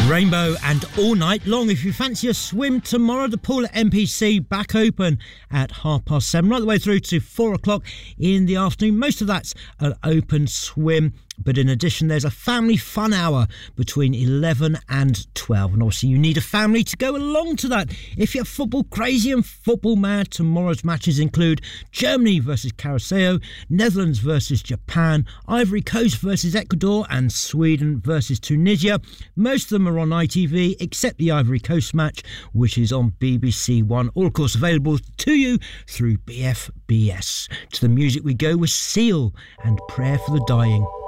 Rainbow and All Night Long. If you fancy a swim tomorrow, the pool at MPC back open at 7:30, right the way through to 4 o'clock in the afternoon. Most of that's an open swim. But in addition, there's a family fun hour between 11 and 12. And obviously, you need a family to go along to that. If you're football crazy and football mad, tomorrow's matches include Germany versus Curaçao, Netherlands versus Japan, Ivory Coast versus Ecuador, and Sweden versus Tunisia. Most of them are on ITV, except the Ivory Coast match, which is on BBC One. All, of course, available to you through BFBS. To the music we go with Seal and Prayer for the Dying.